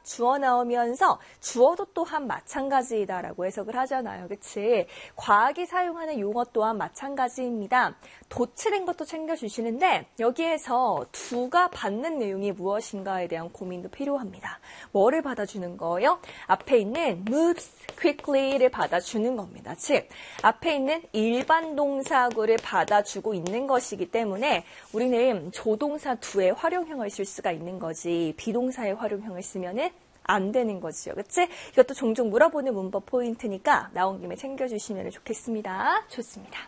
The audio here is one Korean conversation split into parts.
딱 주어 나오면서 주어도 또한 마찬가지다라고 해석을 하잖아요. 그치? 과학이 사용하는 용어 또한 마찬가지입니다. 도치된 것도 챙겨주시는데 여기에서 do가 받는 내용이 무엇인가에 대한 고민도 필요합니다. 뭐를 받아주는 거예요? 앞에 있는 moves quickly를 받아주는 겁니다. 즉, 앞에 있는 일반 동사구를 받아주고 있는 것이기 때문에 우리는 조동사 do의 활용형을 쓸 수가 있는 거지 비동사의 활용형을 쓰면은 안 되는 거죠. 그치? 이것도 종종 물어보는 문법 포인트니까 나온 김에 챙겨주시면 좋겠습니다. 좋습니다.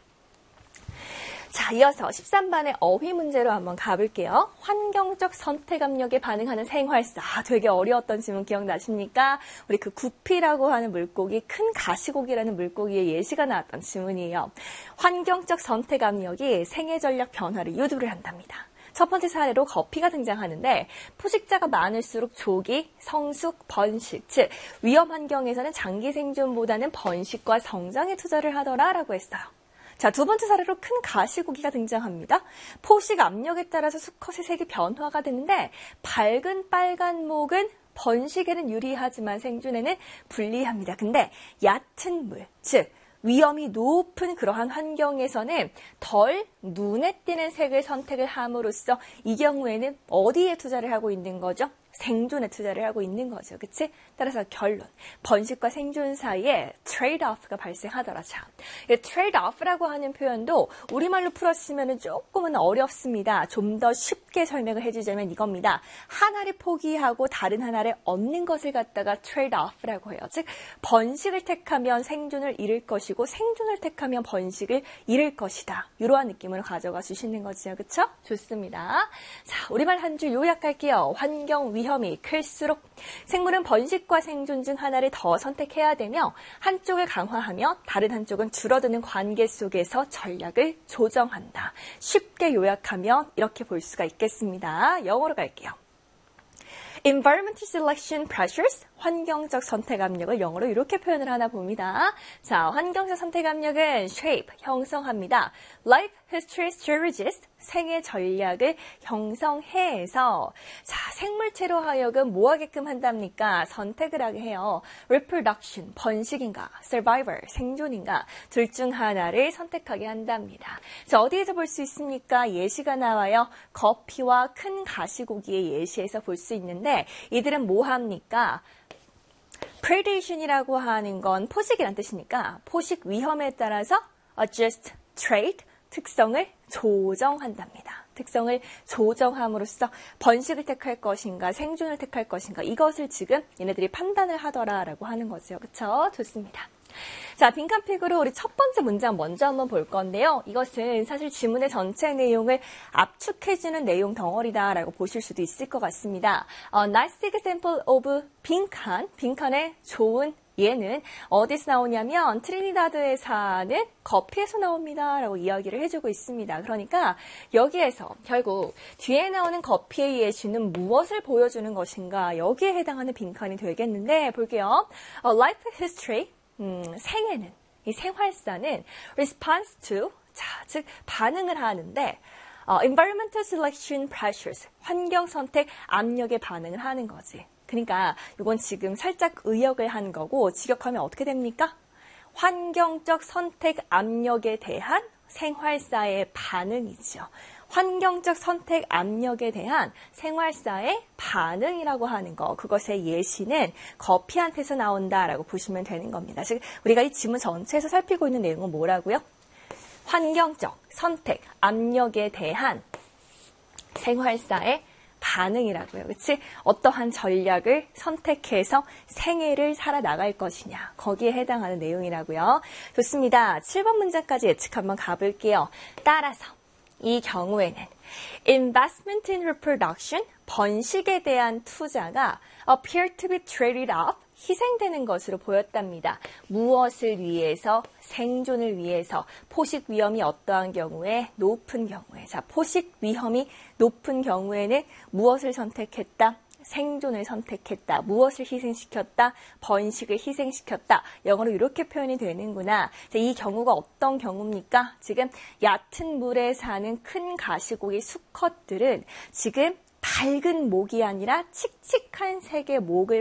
자, 이어서 13번의 어휘 문제로 한번 가볼게요. 환경적 선택 압력에 반응하는 생활사. 되게 어려웠던 질문 기억나십니까? 우리 그 구피라고 하는 물고기, 큰 가시고기라는 물고기의 예시가 나왔던 질문이에요. 환경적 선택 압력이 생애 전략 변화를 유도를 한답니다. 첫 번째 사례로 거피가 등장하는데 포식자가 많을수록 조기, 성숙, 번식, 즉 위험 환경에서는 장기 생존보다는 번식과 성장에 투자를 하더라라고 했어요. 자, 두 번째 사례로 큰 가시고기가 등장합니다. 포식 압력에 따라서 수컷의 색이 변화가 되는데 밝은 빨간 목은 번식에는 유리하지만 생존에는 불리합니다. 근데 얕은 물, 즉 위험이 높은 그러한 환경에서는 덜 눈에 띄는 색을 선택을 함으로써 이 경우에는 어디에 투자를 하고 있는 거죠? 생존에 투자를 하고 있는 거죠. 그치? 따라서 결론. 번식과 생존 사이에 트레이드-오프가 발생하더라. 자, 이 트레이드-오프라고 하는 표현도 우리말로 풀었으면 조금은 어렵습니다. 좀 더 쉽게 설명을 해주자면 이겁니다. 하나를 포기하고 다른 하나를 얻는 것을 갖다가 트레이드-오프라고 해요. 즉, 번식을 택하면 생존을 잃을 것이고 생존을 택하면 번식을 잃을 것이다. 이러한 느낌으로 가져가 주시는 거죠. 그쵸? 좋습니다. 자, 우리말 한 줄 요약할게요. 환경 위험이 클수록 생물은 번식과 생존 중 하나를 더 선택해야 되며 한쪽을 강화하며 다른 한쪽은 줄어드는 관계 속에서 전략을 조정한다. 쉽게 요약하면 이렇게 볼 수가 있겠습니다. 영어로 갈게요. Environmental selection pressures, 환경적 선택 압력을 영어로 이렇게 표현을 하나 봅니다. 자, 환경적 선택 압력은 shape, 형성합니다. Life history strategies, 생애 전략을 형성해서 자, 생물체로 하여금 뭐 하게끔 한답니까? 선택을 하게 해요. Reproduction, 번식인가? Survivor, 생존인가? 둘 중 하나를 선택하게 한답니다. 자, 어디에서 볼 수 있습니까? 예시가 나와요. 거피와 큰 가시고기의 예시에서 볼 수 있는데 이들은 뭐 합니까? Predation이라고 하는 건 포식이란 뜻이니까 포식 위험에 따라서 adjust trait, 특성을 조정한답니다. 특성을 조정함으로써 번식을 택할 것인가 생존을 택할 것인가 이것을 지금 얘네들이 판단을 하더라라고 하는 거죠. 그쵸? 좋습니다. 자, 빈칸픽으로 우리 첫 번째 문장 먼저 한번 볼 건데요. 이것은 사실 지문의 전체 내용을 압축해주는 내용 덩어리다라고 보실 수도 있을 것 같습니다. Nice example of 빈칸의 좋은 얘는 어디서 나오냐면 트리니다드에 사는 거피에서 나옵니다 라고 이야기를 해주고 있습니다. 그러니까 여기에서 결국 뒤에 나오는 거피의 예시는 무엇을 보여주는 것인가 여기에 해당하는 빈칸이 되겠는데 볼게요. Life history, 생애는 이 생활사는 response to, 자, 즉 반응을 하는데 environmental selection pressures, 환경 선택 압력에 반응을 하는 거지. 그러니까 이건 지금 살짝 의역을 한 거고 직역하면 어떻게 됩니까? 환경적 선택 압력에 대한 생활사의 반응이죠. 환경적 선택 압력에 대한 생활사의 반응이라고 하는 거, 그것의 예시는 거피한테서 나온다라고 보시면 되는 겁니다. 즉 우리가 이 지문 전체에서 살피고 있는 내용은 뭐라고요? 환경적 선택 압력에 대한 생활사의 반응이라고요. 그치? 어떠한 전략을 선택해서 생애를 살아나갈 것이냐. 거기에 해당하는 내용이라고요. 좋습니다. 7번 문장까지 예측 한번 가볼게요. 따라서 이 경우에는 investment in reproduction, 번식에 대한 투자가 appear to be traded off, 희생되는 것으로 보였답니다. 무엇을 위해서? 생존을 위해서. 포식 위험이 어떠한 경우에? 높은 경우에. 자, 포식 위험이 높은 경우에는 무엇을 선택했다? 생존을 선택했다. 무엇을 희생시켰다? 번식을 희생시켰다. 영어로 이렇게 표현이 되는구나. 자, 이 경우가 어떤 경우입니까? 지금 얕은 물에 사는 큰 가시고기 수컷들은 지금 밝은 목이 아니라 칙칙한 색의 목을